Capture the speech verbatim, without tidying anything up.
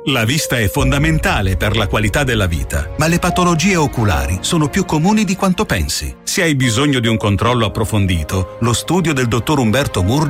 La vista è fondamentale per la qualità della vita, ma le patologie oculari sono più comuni di quanto pensi. Se hai bisogno di un controllo approfondito, lo studio del dottor Umberto Murgia